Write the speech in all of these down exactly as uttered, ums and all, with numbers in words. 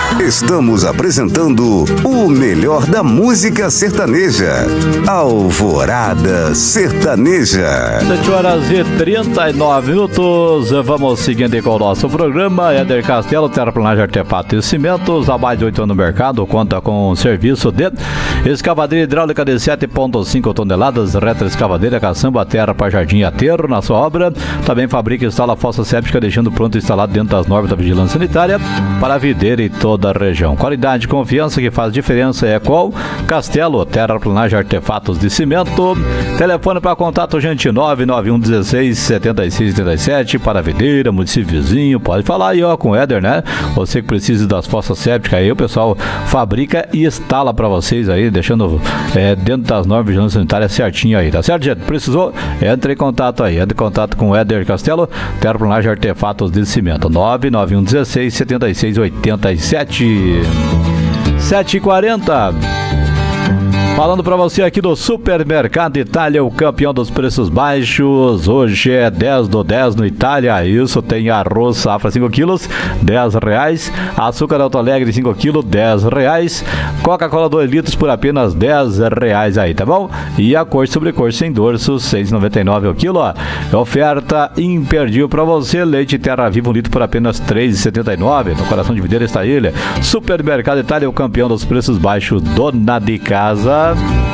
Estamos apresentando o melhor da música sertaneja. Alvorada Sertaneja. sete horas e trinta e nove minutos. Vamos seguindo aí com o nosso programa. Éder Castelo, terraplanagem, artefato e cimentos. Há mais de oito anos no mercado. Conta com serviço de escavadeira hidráulica de sete vírgula cinco toneladas. Retroescavadeira, caçamba, terra para jardim e aterro na sua obra. Também fabrica e instala fossa séptica, deixando pronto instalado dentro das normas da vigilância sanitária para a videira e toda a região. Qualidade e confiança que faz diferença é qual? Castelo, terraplanagem, artefatos de cimento. Telefone para contato, gente, nove nove um dezesseis setenta e seis setenta e sete para a videira, município vizinho. Pode falar aí, ó, com o Éder, né? Você que precisa das fossas sépticas aí, o pessoal fabrica e instala para vocês aí, deixando é, dentro das normas de vigilância sanitária certinho aí, tá certo, gente? Precisou? Entre em contato aí, entre em contato com o Éder Castelo, terraplanagem, artefatos de cimento. nove nove um dezesseis setenta e seis oitenta e sete. sete e quarenta. Falando pra você aqui do Supermercado Itália, o campeão dos preços baixos. Hoje é dez do dez no Itália. Isso, tem arroz safra cinco quilos, dez reais. Açúcar Alto Alegre cinco quilos, dez reais. Coca-Cola dois litros por apenas dez reais aí, tá bom? E a cor sobre cor sem dorso, seis reais e noventa e nove centavos o quilo, ó. Oferta imperdível pra você. Leite Terra Viva um litro por apenas três reais e setenta e nove centavos. No coração de videira está ele. Supermercado Itália, o campeão dos preços baixos, dona de casa.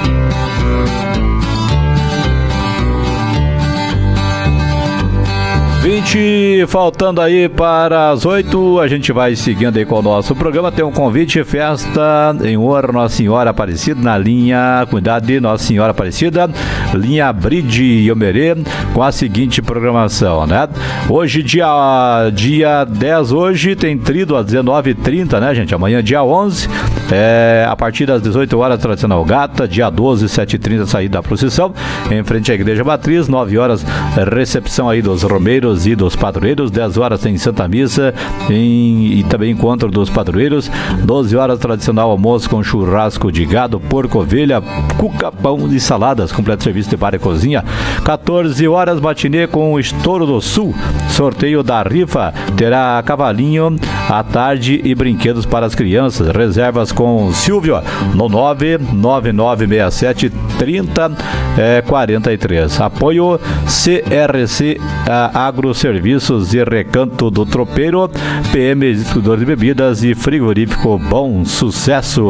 vinte, faltando aí para as oito, a gente vai seguindo aí com o nosso programa. Tem um convite, festa em honra Nossa Senhora Aparecida, na linha Cuidado de Nossa Senhora Aparecida, linha Bride e Omerê, com a seguinte programação, né? Hoje, dia, dia dez, hoje tem trido às dezenove e trinta, né, gente? Amanhã, dia onze, é, a partir das dezoito horas, tradicional gata. Dia doze, sete e trinta, saída da procissão, em frente à Igreja Matriz. nove horas, recepção aí dos romeiros e dos padroeiros. Dez horas tem Santa Missa em, e também encontro dos padroeiros. doze horas, tradicional almoço com churrasco de gado, porco, ovelha, cuca, pão e saladas, completo serviço de bar e cozinha. quatorze horas, matinê com o Estouro do Sul, sorteio da rifa, terá cavalinho à tarde e brinquedos para as crianças. Reservas com Silvio no nove nove nove seis sete três zero quatro três. Apoio C R C Agro Serviços e Recanto do Tropeiro, P M Distribuidor de Bebidas e Frigorífico Bom Sucesso.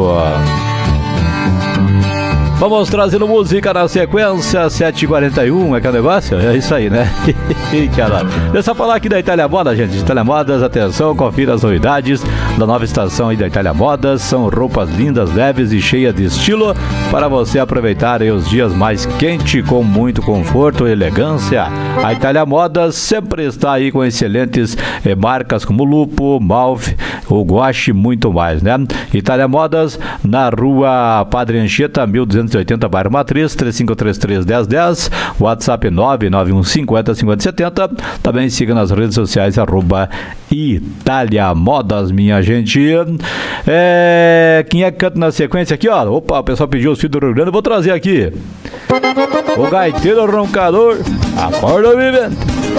Vamos trazendo música na sequência, sete e quarenta e um, é que é o negócio? É isso aí, né? Deixa eu falar aqui da Itália Modas, gente. Itália Modas, atenção, confira as novidades da nova estação aí da Itália Modas. São roupas lindas, leves e cheias de estilo para você aproveitar aí os dias mais quentes com muito conforto e elegância. A Itália Modas sempre está aí com excelentes eh, marcas como Lupo, Malf, o Guache e muito mais, né? Itália Modas na rua Padre Anchieta, mil duzentos e oitenta, bairro Matriz, três cinco três três, um zero um zero, WhatsApp nove nove um cinco zero cinco zero sete zero. Também siga nas redes sociais, arroba Itália Modas, minha gente. É, quem é que canta na sequência aqui, ó? Opa, o pessoal pediu os filhos do Rio Grande, eu vou trazer aqui. O gaiteiro roncador, acorda vivendo.